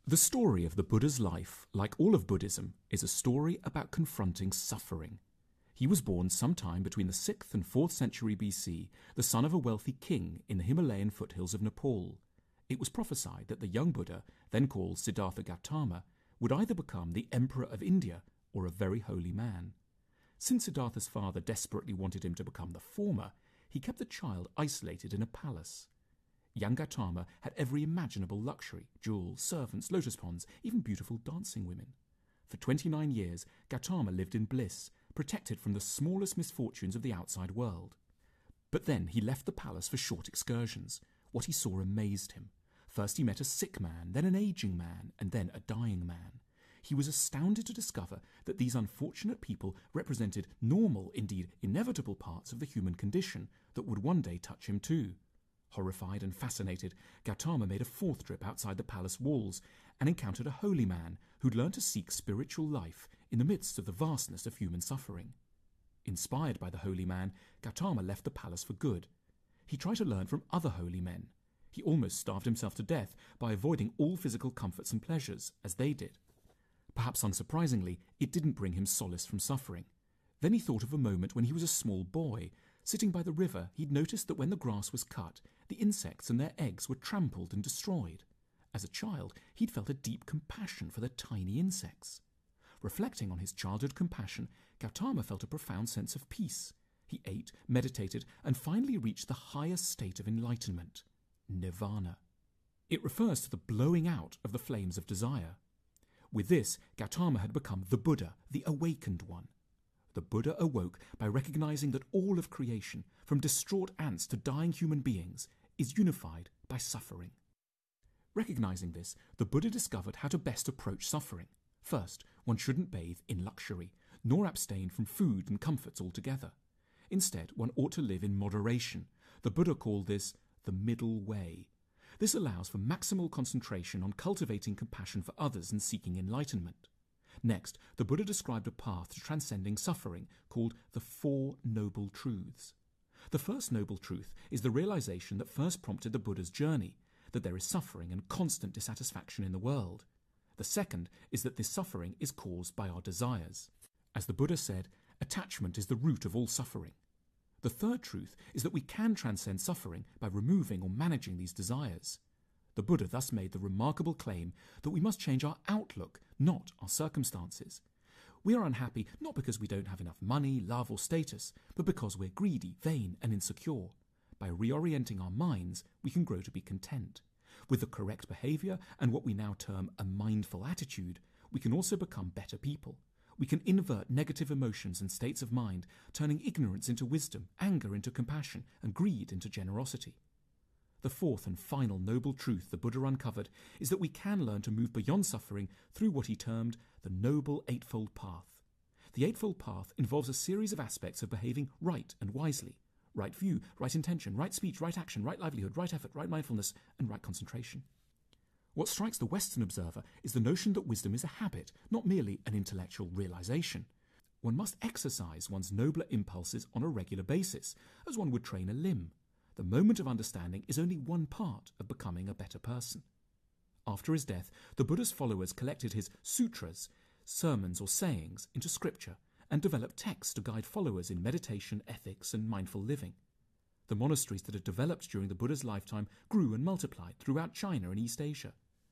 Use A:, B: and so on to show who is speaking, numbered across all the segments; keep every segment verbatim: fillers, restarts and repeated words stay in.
A: The story of the Buddha's life, like all of Buddhism, is a story about confronting suffering. He was born sometime between the sixth and fourth century B C, the son of a wealthy king in the Himalayan foothills of Nepal. It was prophesied that the young Buddha, then called Siddhartha Gautama, would either become the emperor of India or a very holy man. Since Siddhartha's father desperately wanted him to become the former, he kept the child isolated in a palace. Young Gautama had every imaginable luxury, jewels, servants, lotus ponds, even beautiful dancing women. For twenty-nine years, Gautama lived in bliss, protected from the smallest misfortunes of the outside world. But then he left the palace for short excursions. What he saw amazed him. First he met a sick man, then an aging man, and then a dying man. He was astounded to discover that these unfortunate people represented normal, indeed inevitable parts of the human condition that would one day touch him too. Horrified and fascinated, Gautama made a fourth trip outside the palace walls and encountered a holy man who'd learned to seek spiritual life in the midst of the vastness of human suffering. Inspired by the holy man, Gautama left the palace for good. He tried to learn from other holy men. He almost starved himself to death by avoiding all physical comforts and pleasures, as they did. Perhaps unsurprisingly, it didn't bring him solace from suffering. Then he thought of a moment when he was a small boy. Sitting by the river, he'd noticed that when the grass was cut, the insects and their eggs were trampled and destroyed. As a child, he'd felt a deep compassion for the tiny insects. Reflecting on his childhood compassion, Gautama felt a profound sense of peace. He ate, meditated, and finally reached the highest state of enlightenment, nirvana. It refers to the blowing out of the flames of desire. With this, Gautama had become the Buddha, the awakened one. The Buddha awoke by recognizing that all of creation, from distraught ants to dying human beings, is unified by suffering. Recognizing this, the Buddha discovered how to best approach suffering. First, one shouldn't bathe in luxury, nor abstain from food and comforts altogether. Instead, one ought to live in moderation. The Buddha called this the middle way. This allows for maximal concentration on cultivating compassion for others and seeking enlightenment. Next, the Buddha described a path to transcending suffering called the Four Noble Truths. The first noble truth is the realization that first prompted the Buddha's journey, that there is suffering and constant dissatisfaction in the world. The second is that this suffering is caused by our desires. As the Buddha said, attachment is the root of all suffering. The third truth is that we can transcend suffering by removing or managing these desires. The Buddha thus made the remarkable claim that we must change our outlook, not our circumstances. We are unhappy not because we don't have enough money, love, or status, but because we're greedy, vain, and insecure. By reorienting our minds, we can grow to be content. With the correct behavior and what we now term a mindful attitude, we can also become better people. We can invert negative emotions and states of mind, turning ignorance into wisdom, anger into compassion, and greed into generosity. The fourth and final noble truth the Buddha uncovered is that we can learn to move beyond suffering through what he termed the Noble Eightfold Path. The Eightfold Path involves a series of aspects of behaving right and wisely. Right view, right intention, right speech, right action, right livelihood, right effort, right mindfulness, and right concentration. What strikes the Western observer is the notion that wisdom is a habit, not merely an intellectual realization. One must exercise one's nobler impulses on a regular basis, as one would train a limb. The moment of understanding is only one part of becoming a better person. After his death, the Buddha's followers collected his sutras, sermons or sayings, into scripture, and developed texts to guide followers in meditation, ethics, and mindful living. The monasteries that had developed during the Buddha's lifetime grew and multiplied throughout China and East Asia.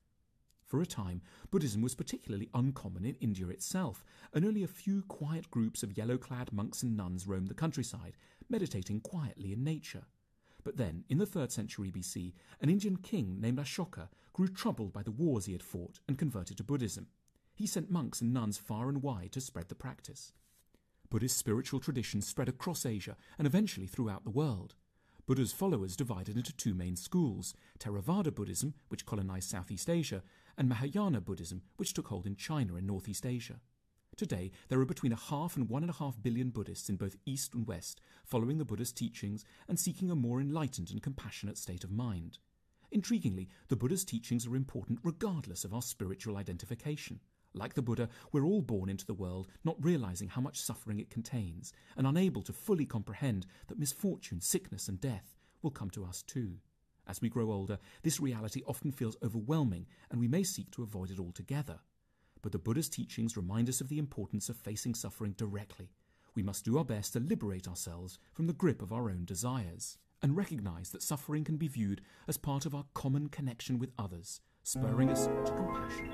A: For a time, Buddhism was particularly uncommon in India itself, and only a few quiet groups of yellow-clad monks and nuns roamed the countryside, meditating quietly in nature. But then, in the third century B C, an Indian king named Ashoka grew troubled by the wars he had fought and converted to Buddhism. He sent monks and nuns far and wide to spread the practice. Buddhist spiritual traditions spread across Asia and eventually throughout the world. Buddha's followers divided into two main schools, Theravada Buddhism, which colonized Southeast Asia, and Mahayana Buddhism, which took hold in China and Northeast Asia. Today, there are between a half and one and a half billion Buddhists in both East and West, following the Buddha's teachings and seeking a more enlightened and compassionate state of mind. Intriguingly, the Buddha's teachings are important regardless of our spiritual identification. Like the Buddha, we're all born into the world not realizing how much suffering it contains, and unable to fully comprehend that misfortune, sickness, and death will come to us too. As we grow older, this reality often feels overwhelming, and we may seek to avoid it altogether. But the Buddha's teachings remind us of the importance of facing suffering directly. We must do our best to liberate ourselves from the grip of our own desires, and recognize that suffering can be viewed as part of our common connection with others, spurring us to compassion